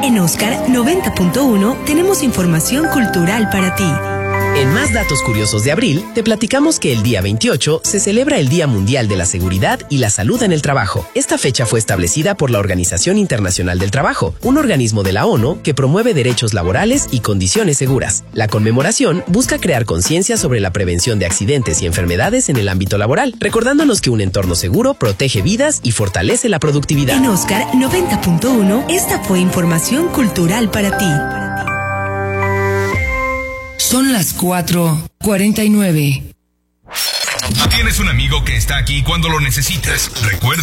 En Oscar 90.1 tenemos información cultural para ti. En Más Datos Curiosos de Abril, te platicamos que el día 28 se celebra el Día Mundial de la Seguridad y la Salud en el Trabajo. Esta fecha fue establecida por la Organización Internacional del Trabajo, un organismo de la ONU que promueve derechos laborales y condiciones seguras. La conmemoración busca crear conciencia sobre la prevención de accidentes y enfermedades en el ámbito laboral, recordándonos que un entorno seguro protege vidas y fortalece la productividad. En Oscar 90.1, esta fue información cultural para ti. Son las 4:49. Tienes un amigo que está aquí cuando lo necesitas. Recuerda